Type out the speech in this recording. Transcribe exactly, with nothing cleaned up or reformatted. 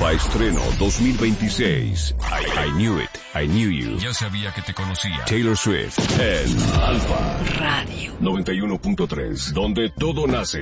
Alfa Estreno dos mil veintiséis. I, I Knew It, I Knew You. Ya sabía que te conocía. Taylor Swift en Alfa Radio noventa y uno punto tres, donde todo nace.